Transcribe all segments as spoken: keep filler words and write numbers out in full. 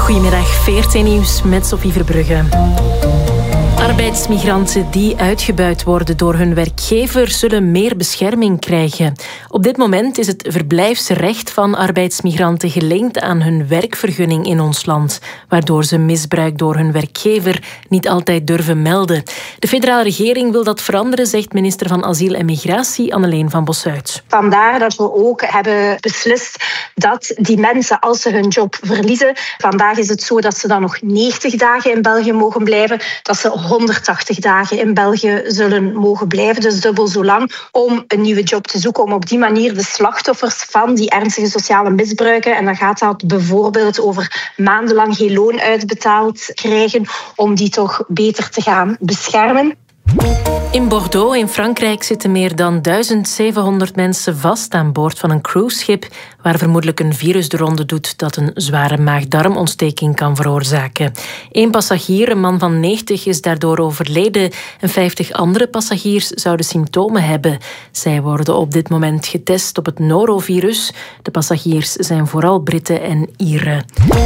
Goedemiddag, V R T Nieuws met Sophie Verbrugge. Arbeidsmigranten die uitgebuit worden door hun werkgever zullen meer bescherming krijgen. Op dit moment is het verblijfsrecht van arbeidsmigranten gelinkt aan hun werkvergunning in ons land, waardoor ze misbruik door hun werkgever niet altijd durven melden. De federale regering wil dat veranderen, zegt minister van Asiel en Migratie Anneleen van Bossuyt. Vandaar dat we ook hebben beslist dat die mensen, als ze hun job verliezen, vandaag is het zo dat ze dan nog negentig dagen in België mogen blijven, dat ze honderdtachtig dagen in België zullen mogen blijven, dus dubbel zo lang, om een nieuwe job te zoeken, om op die manier de slachtoffers van die ernstige sociale misbruiken, en dan gaat dat bijvoorbeeld over maandenlang geen loon uitbetaald krijgen, om die toch beter te gaan beschermen. In Bordeaux in Frankrijk zitten meer dan duizend zevenhonderd mensen vast aan boord van een cruiseschip waar vermoedelijk een virus de ronde doet dat een zware maag-darmontsteking kan veroorzaken. Eén passagier, een man van negentig, is daardoor overleden en vijftig andere passagiers zouden symptomen hebben. Zij worden op dit moment getest op het norovirus. De passagiers zijn vooral Britten en Ieren.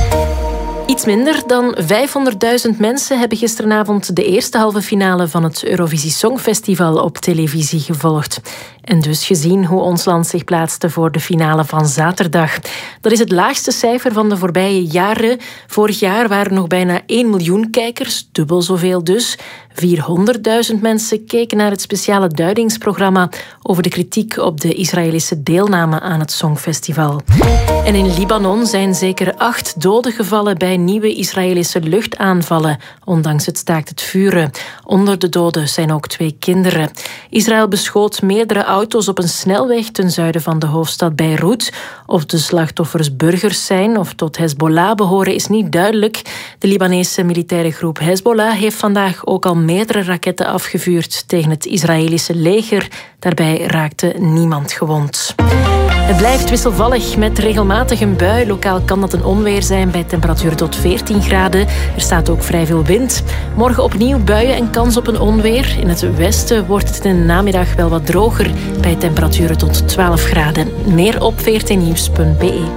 Iets minder dan vijfhonderdduizend mensen hebben gisteravond de eerste halve finale van het Eurovisie Songfestival op televisie gevolgd. En dus gezien hoe ons land zich plaatste voor de finale van zaterdag. Dat is het laagste cijfer van de voorbije jaren. Vorig jaar waren er nog bijna één miljoen kijkers, dubbel zoveel dus. vierhonderdduizend mensen keken naar het speciale duidingsprogramma over de kritiek op de Israëlische deelname aan het Songfestival. En in Libanon zijn zeker acht doden gevallen bij nieuwe Israëlische luchtaanvallen, ondanks het staakt het vuren. Onder de doden zijn ook twee kinderen. Israël beschoot meerdere auto's op een snelweg ten zuiden van de hoofdstad Beirut. Of de slachtoffers burgers zijn of tot Hezbollah behoren is niet duidelijk. De Libanese militaire groep Hezbollah heeft vandaag ook al meerdere raketten afgevuurd tegen het Israëlische leger. Daarbij raakte niemand gewond. Het blijft wisselvallig met regelmatig een bui. Lokaal kan dat een onweer zijn bij temperaturen tot veertien graden. Er staat ook vrij veel wind. Morgen opnieuw buien en kans op een onweer. In het westen wordt het in de namiddag wel wat droger bij temperaturen tot twaalf graden. Meer op v r t nieuws punt b e.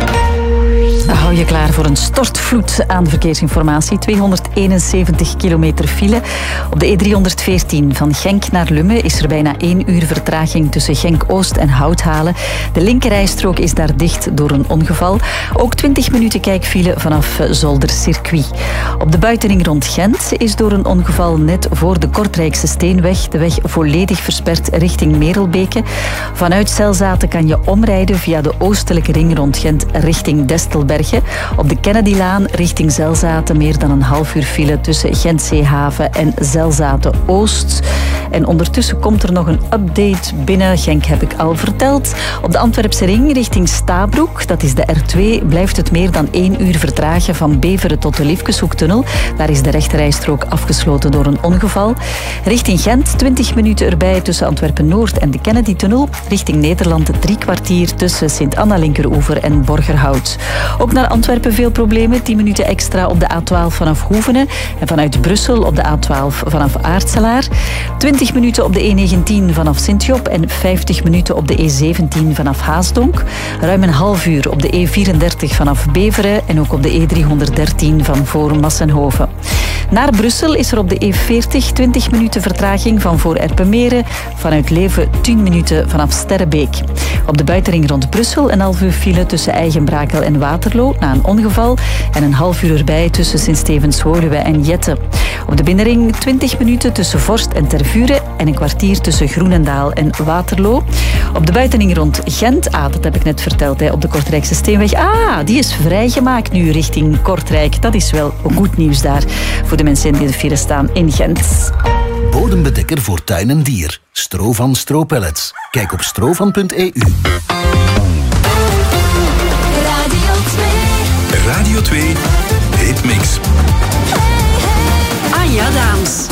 Hou je klaar voor een stortvloed aan verkeersinformatie. tweehonderdeenenzeventig kilometer file. Op de E driehonderdveertien van Genk naar Lummen is er bijna één uur vertraging tussen Genk-Oost en Houthalen. De linkerrijstrook is daar dicht door een ongeval. Ook twintig minuten kijkfile vanaf Zoldercircuit. Op de buitenring rond Gent is door een ongeval net voor de Kortrijkse Steenweg de weg volledig versperd richting Merelbeke. Vanuit Zelzaten kan je omrijden via de oostelijke ring rond Gent richting Destelberg. Op de Kennedylaan richting Zelzaten meer dan een half uur file tussen Gent-Zeehaven en Zelzaten-Oost. En ondertussen komt er nog een update binnen. Genk heb ik al verteld. Op de Antwerpse ring richting Stabroek, dat is de R twee, blijft het meer dan één uur vertragen van Beveren tot de Liefkeshoektunnel. Daar is de rechterrijstrook afgesloten door een ongeval. Richting Gent twintig minuten erbij tussen Antwerpen-Noord en de Kennedytunnel. Richting Nederland drie kwartier tussen Sint-Anna-Linkeroever en Borgerhout. Ook naar Antwerpen veel problemen. tien minuten extra op de A twaalf vanaf Hoevenen. En vanuit Brussel op de A twaalf vanaf Aartselaar. twintig minuten op de E negentien vanaf Sint-Job. En vijftig minuten op de E zeventien vanaf Haasdonk. Ruim een half uur op de E vierendertig vanaf Beveren. En ook op de E driehonderddertien van voor Massenhoven. Naar Brussel is er op de E veertig twintig minuten vertraging van voor Erpenmeren. Vanuit Leven tien minuten vanaf Sterrebeek. Op de buitenring rond Brussel een half uur file tussen Eigenbrakel en Waterloo na een ongeval. En een half uur erbij tussen Sint-Stevens-Woluwe en Jette. Op de binnenring twintig minuten tussen Vorst en Tervuren. En een kwartier tussen Groenendaal en Waterloo. Op de buitenring rond Gent, ah, dat heb ik net verteld, hè, op de Kortrijkse Steenweg. Ah, die is vrijgemaakt nu richting Kortrijk. Dat is wel goed nieuws daar voor de mensen die in de file staan in Gent. Bodembedekker voor tuin en dier. Strovan Stropellets. Kijk op strovan punt e u. Radio twee. Radio twee Hitmix. Ah ja, dames.